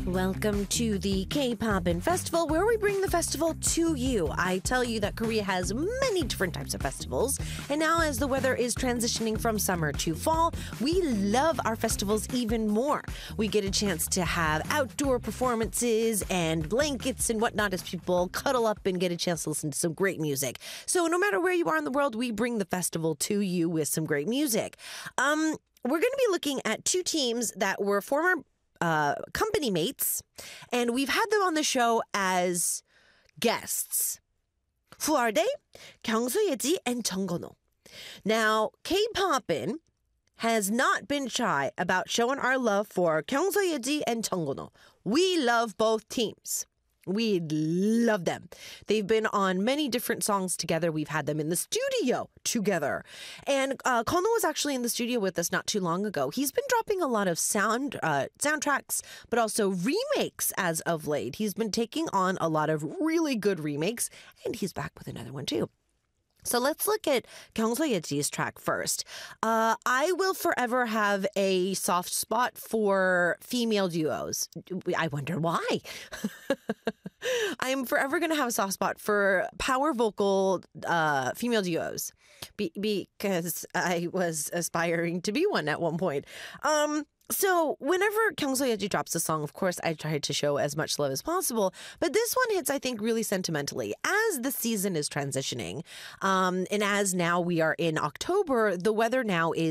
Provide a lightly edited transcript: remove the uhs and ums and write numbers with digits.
Welcome to the K-Poppin' Festival, where we bring the festival to you. I tell you that Korea has many different types of festivals, and now as the weather is transitioning from summer to fall, we love our festivals even more. We get a chance to have outdoor performances and blankets and whatnot as people cuddle up and get a chance to listen to some great music. So no matter where you are in the world, we bring the festival to you with some great music. We're going to be looking at two teams that were former company mates, and we've had them on the show as guests. Who are they? Kyungso Yeji and Chung Gon-ho. Now, K-Poppin' has not been shy about showing our love for Kyungso Yeji and Chung Gon-ho. We love both teams. We love them. They've been on many different songs together. We've had them in the studio together. And Kono was actually in the studio with us not too long ago. He's been dropping a lot of soundtracks, but also remakes as of late. He's been taking on a lot of really good remakes, and he's back with another one too. So let's look at Kyungso Yeji's track first. I will forever have a soft spot for female duos. I wonder why. I'm forever going to have a soft spot for power vocal female duos because I was aspiring to be one at one point. So whenever Kyungso Yeji drops a song, of course, I try to show as much love as possible. But this one hits, I think, really sentimentally. As the season is transitioning, and as now we are in October, the weather now is